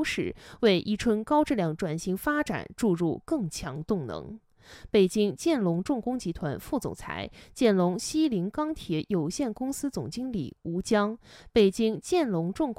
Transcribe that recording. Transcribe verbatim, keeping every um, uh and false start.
势，为伊春高质量转型发展注入更强动能。北京建龙重工集团副总裁、建龙西陵钢铁有限公司总经理吴江，北京建龙重